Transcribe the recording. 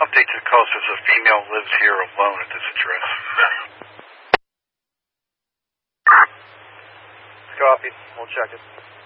Update to the call says a female lives here alone at this address. Copy. We'll check it.